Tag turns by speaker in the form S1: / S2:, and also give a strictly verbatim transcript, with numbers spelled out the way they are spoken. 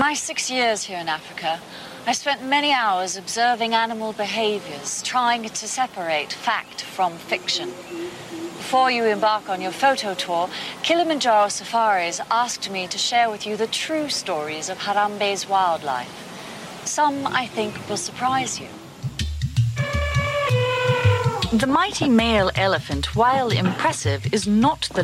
S1: my six years here in Africa, I spent many hours observing animal behaviors, trying to separate fact from fiction. Before you embark on your photo tour, Kilimanjaro Safaris asked me to share with you the true stories of Harambe's wildlife. Some, I think, will surprise you. The mighty male elephant, while impressive, is not the